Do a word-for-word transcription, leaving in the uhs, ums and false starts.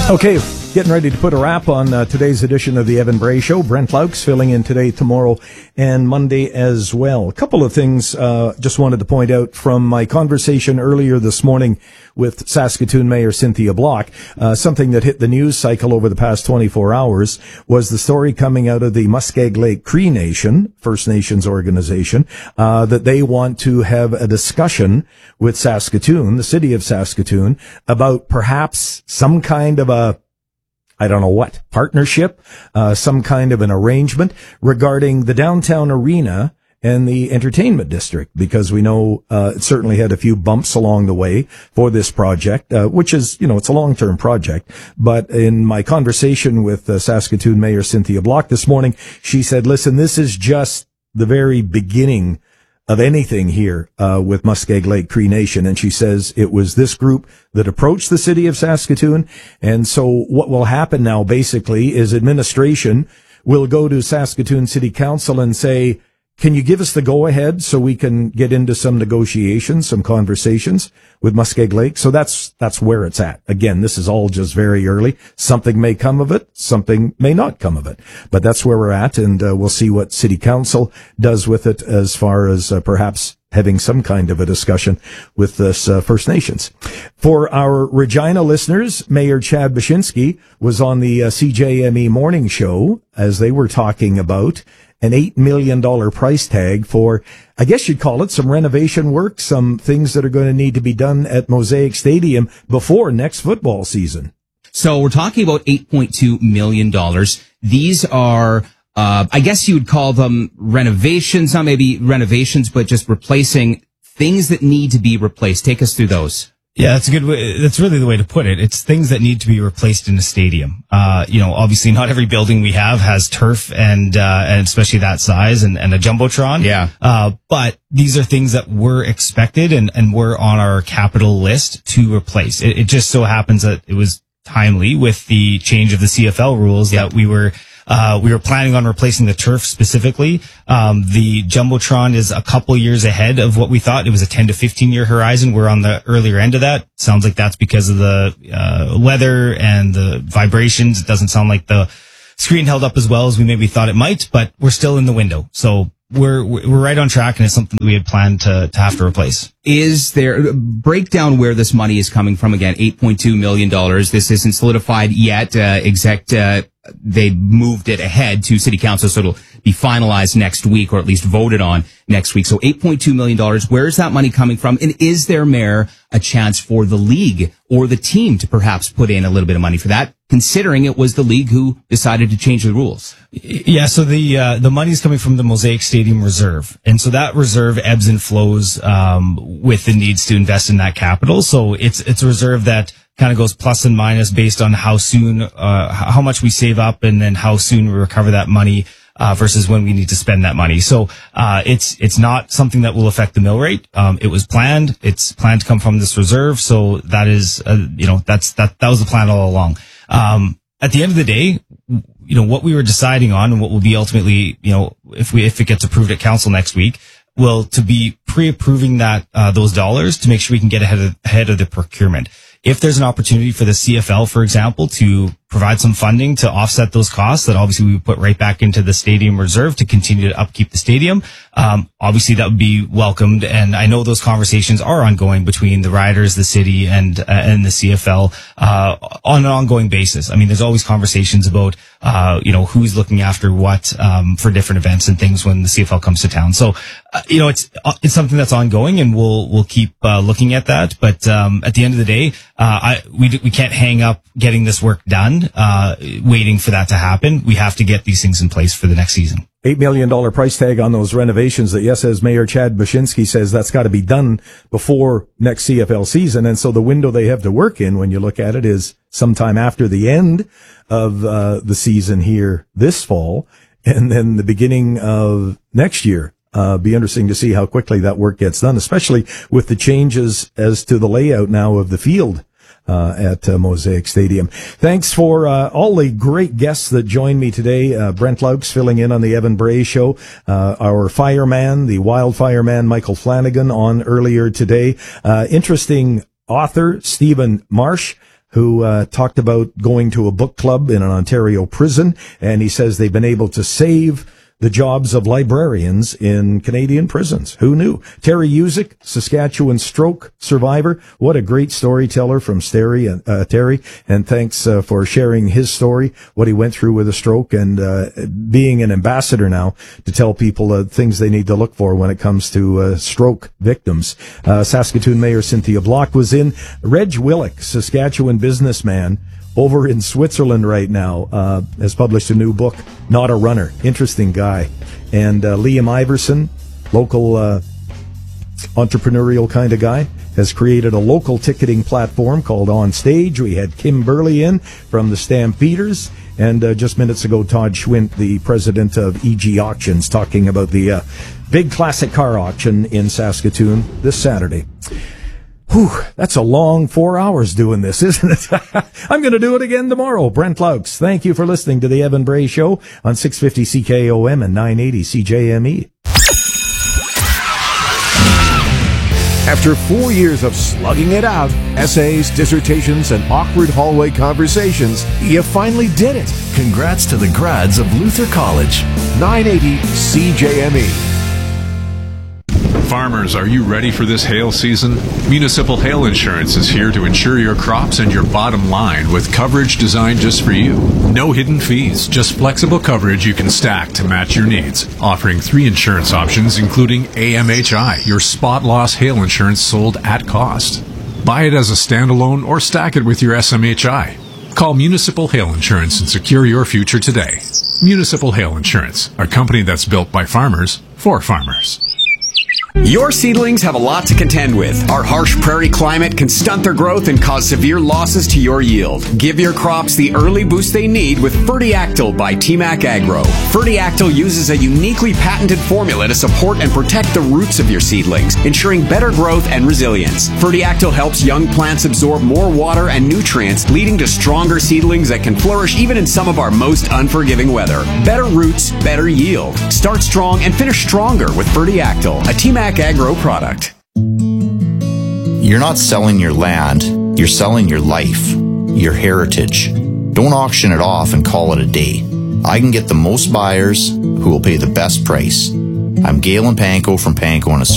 Okay, getting ready to put a wrap on uh, today's edition of the Evan Bray Show. Brent Laux filling in today, tomorrow, and Monday as well. A couple of things uh just wanted to point out from my conversation earlier this morning with Saskatoon Mayor Cynthia Block. Uh, something that hit the news cycle over the past twenty-four hours was the story coming out of the Muskeg Lake Cree Nation, First Nations organization, uh, that they want to have a discussion with Saskatoon, the city of Saskatoon, about perhaps some kind of a I don't know what, partnership, uh, some kind of an arrangement regarding the downtown arena and the entertainment district, because we know, uh, it certainly had a few bumps along the way for this project, uh, which is, you know, it's a long-term project. But in my conversation with uh, Saskatoon Mayor Cynthia Block this morning, she said, listen, this is just the very beginning of anything here uh with Muskeg Lake Cree Nation. And she says it was this group that approached the city of Saskatoon. And so what will happen now basically is administration will go to Saskatoon City Council and say, can you give us the go-ahead so we can get into some negotiations, some conversations with Muskeg Lake? So that's that's where it's at. Again, this is all just very early. Something may come of it. Something may not come of it. But that's where we're at, and uh, we'll see what City Council does with it as far as uh, perhaps having some kind of a discussion with this uh, First Nations. For our Regina listeners, Mayor Chad Baczynski was on the uh, C J M E morning show as they were talking about an eight million dollars price tag for, I guess you'd call it, some renovation work, some things that are going to need to be done at Mosaic Stadium before next football season. So we're talking about eight point two million dollars. These are, uh, I guess you would call them renovations, not maybe renovations, but just replacing things that need to be replaced. Take us through those. Yeah, that's a good way. That's really the way to put it. It's things that need to be replaced in a stadium. Uh, you know, obviously not every building we have has turf and, uh, and especially that size and, and a Jumbotron. Yeah. Uh, but these are things that were expected and, and were on our capital list to replace. It, it just so happens that it was timely with the change of the C F L rules yep. that we were, Uh, we were planning on replacing the turf specifically. Um, the Jumbotron is a couple years ahead of what we thought. It was a ten to fifteen year horizon. We're on the earlier end of that. Sounds like that's because of the, uh, weather and the vibrations. It doesn't sound like the screen held up as well as we maybe thought it might, but we're still in the window. So we're, we're right on track, and it's something that we had planned to, to have to replace. Is there, break down where this money is coming from again, eight point two million dollars. This isn't solidified yet. Uh, exec, uh, they moved it ahead to City Council, so it'll be finalized next week, or at least voted on next week. So eight point two million dollars. Where is that money coming from? And is there, Mayor, a chance for the league or the team to perhaps put in a little bit of money for that, considering it was the league who decided to change the rules? Yeah, so the uh, the money's coming from the Mosaic Stadium Reserve. And so that reserve ebbs and flows um with the needs to invest in that capital. So it's it's a reserve that kind of goes plus and minus based on how soon, uh, how much we save up and then how soon we recover that money, uh, versus when we need to spend that money. So, uh, it's, it's not something that will affect the mill rate. Um, it was planned. It's planned to come from this reserve. So that is, uh, you know, that's, that, that was the plan all along. Um, at the end of the day, you know, what we were deciding on and what will be ultimately, you know, if we, if it gets approved at council next week, will to be pre-approving that, uh, those dollars to make sure we can get ahead of, ahead of the procurement. If there's an opportunity for the C F L, for example, to provide some funding to offset those costs that obviously we would put right back into the stadium reserve to continue to upkeep the stadium, um, obviously that would be welcomed. And I know those conversations are ongoing between the riders, the city, and uh, and the C F L uh, on an ongoing basis. I mean, there's always conversations about uh, you know who's looking after what um, for different events and things when the C F L comes to town. So uh, you know, it's it's something that's ongoing, and we'll we'll keep uh, looking at that. But um, at the end of the day, uh, I we we can't hang up getting this work done. Uh, waiting for that to happen. We have to get these things in place for the next season. eight million dollars price tag on those renovations that, yes, as Mayor Chad Baczynski says, that's got to be done before next C F L season. And so the window they have to work in, when you look at it, is sometime after the end of uh, the season here this fall, and then the beginning of next year. Uh, be interesting to see how quickly that work gets done, especially with the changes as to the layout now of the field Uh, at uh, Mosaic Stadium. Thanks for uh, all the great guests that joined me today. Uh, Brent Laux filling in on the Evan Bray Show. Uh, our fireman, the wildfire man, Michael Flanagan, on earlier today. Uh, interesting author, Stephen Marsh. who uh, talked about going to a book club in an Ontario prison, and he says they've been able to save the jobs of librarians in Canadian prisons. Who knew? Terry Usick, Saskatchewan stroke survivor. What a great storyteller from Terry, uh, Terry. And thanks uh, for sharing his story, what he went through with a stroke, and uh, being an ambassador now to tell people uh, things they need to look for when it comes to uh, stroke victims. Uh, Saskatoon Mayor Cynthia Block was in. Reg Willick, Saskatchewan businessman, over in Switzerland right now, uh, has published a new book, Not a Runner. Interesting guy. And uh, Liam Iverson, local uh, entrepreneurial kind of guy, has created a local ticketing platform called On Stage. We had Kim Burley in from the Stampeders. And uh, just minutes ago, Todd Schwint, the president of E G Auctions, talking about the uh, big classic car auction in Saskatoon this Saturday. Whew, that's a long four hours doing this, isn't it? I'm going to do it again tomorrow. Brent Laux, thank you for listening to the Evan Bray Show on six fifty C K O M and nine eighty C J M E. After four years of slugging it out, essays, dissertations, and awkward hallway conversations, you finally did it. Congrats to the grads of Luther College. nine eighty C J M E. Farmers, are you ready for this hail season? Municipal Hail Insurance is here to insure your crops and your bottom line with coverage designed just for you. No hidden fees, just flexible coverage you can stack to match your needs. Offering three insurance options, including A M H I, your spot loss hail insurance sold at cost. Buy it as a standalone or stack it with your S M H I. Call Municipal Hail Insurance and secure your future today. Municipal Hail Insurance, a company that's built by farmers for farmers. Your seedlings have a lot to contend with. Our harsh prairie climate can stunt their growth and cause severe losses to your yield. Give your crops the early boost they need with Fertiactyl by T MAC Agro. Fertiactyl uses a uniquely patented formula to support and protect the roots of your seedlings, ensuring better growth and resilience. Fertiactyl helps young plants absorb more water and nutrients, leading to stronger seedlings that can flourish even in some of our most unforgiving weather. Better roots, better yield. Start strong and finish stronger with Fertiactyl, a T MAC Agro product. You're not selling your land, you're selling your life, your heritage. Don't auction it off and call it a day. I can get the most buyers who will pay the best price. I'm Galen Panko from Panko and Associates.